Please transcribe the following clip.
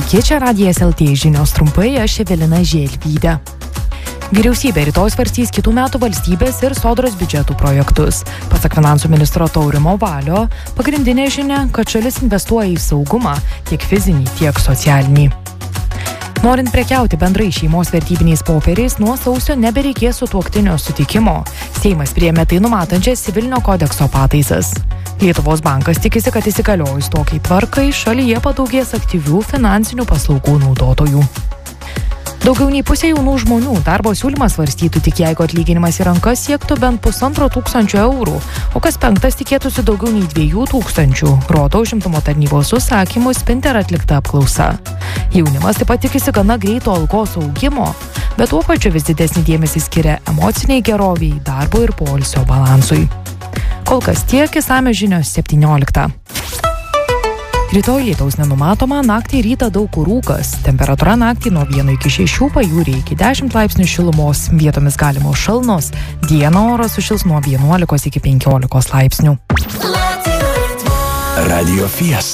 Sveiki, čia Radijas LT žinios trumpai, aš Evelina Želvytė. Vyriausybė rytoj svarstys kitų metų valstybės ir sodros biudžetų projektus. Pasak finansų ministro Taurimo Valio, pagrindinė žinia, kad šalis investuoja į saugumą, tiek fizinį, tiek socialinį. Norint prekiauti bendrai šeimos vertybiniais popieriais, nuo sausio nebereikės sutuoktinio sutikimo. Seimas priėmė tai numatančias civilinio kodekso pataisas. Lietuvos bankas tikisi, kad įsigaliojus tokiai tvarkai, šalyje padaugės aktyvių finansinių paslaugų naudotojų. Daugiau nei pusė jaunų žmonių darbo siūlymą svarstytų tik jeigu atlyginimas į rankas siektų bent 1500 eurų, o kas penktas tikėtųsi daugiau nei 2000, rodo užimtumo tarnybos užsakymų Spinter atlikta apklausa. Jaunimas taip pat tikisi gana greito algos augimo, bet tuo pačiu vis didesnį dėmesį skiria emociniai geroviai, darbo ir poilsio balansui. Kol kas tiek, išsamios žinios 17. Rytoj lietaus nenumatoma, naktį rytą daug kur rūkas. Temperatūra naktį nuo 1 iki 6, pajūryje iki 10 laipsnių šilumos, vietomis galimos šalnos, dieną oras sušils nuo 11 iki 15 laipsnių. Radio Fiesta.